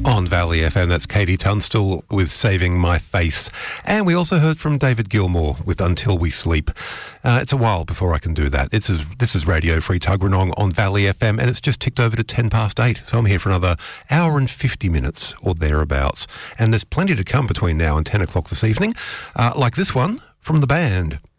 On Valley FM, that's Katie Tunstall with Saving My Face. And we also heard from David Gilmour with Until We Sleep. It's a while before I can do that. This is Radio Free Tuggeranong on Valley FM, and it's just ticked over to 8:10. So I'm here for another hour and 50 minutes or thereabouts. And there's plenty to come between now and 10 o'clock this evening, like this one from the band.